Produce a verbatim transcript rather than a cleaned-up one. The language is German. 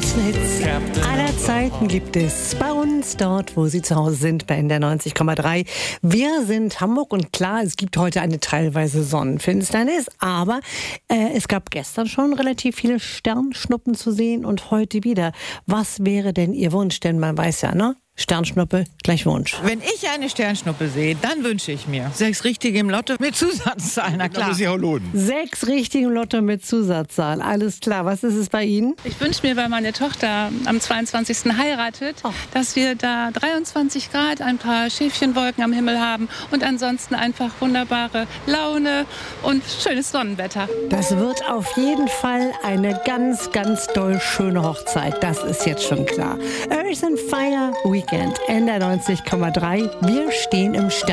besten Hits aller Zeiten gibt es bei uns, dort, wo Sie zu Hause sind, bei N D R neunzig Komma drei. Wir sind Hamburg und klar, es gibt heute eine teilweise Sonnenfinsternis, aber äh, es gab gestern schon relativ viele Sternschnuppen zu sehen und heute wieder. Was wäre denn Ihr Wunsch? Denn man weiß ja, ne? Sternschnuppe gleich Wunsch. Wenn ich eine Sternschnuppe sehe, dann wünsche ich mir sechs richtige im Lotto mit Zusatzzahl, na klar. Das ist ja lohnen. Sechs richtige im Lotto mit Zusatzzahl, alles klar. Was ist es bei Ihnen? Ich wünsche mir, weil meine Tochter am zweiundzwanzigsten heiratet, Oh. dass wir da dreiundzwanzig Grad, ein paar Schäfchenwolken am Himmel haben und ansonsten einfach wunderbare Laune und schönes Sonnenwetter. Das wird auf jeden Fall eine ganz, ganz doll schöne Hochzeit. Das ist jetzt schon klar. Earth and Fire Weekend, N D R neunzig Komma drei. Wir stehen im Stern.